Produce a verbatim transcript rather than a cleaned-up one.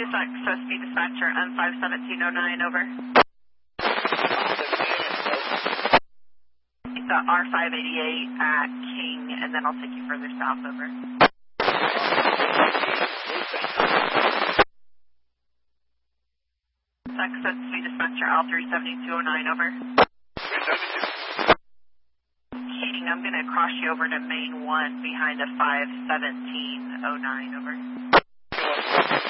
is Access B Dispatcher M five seventeen oh nine, over. The R five eighty-eight at King, and then I'll take you further south, over. Access B Dispatcher L three seventy-two oh nine, over. King, I'm going to cross you over to main one behind a five seventeen oh nine, over.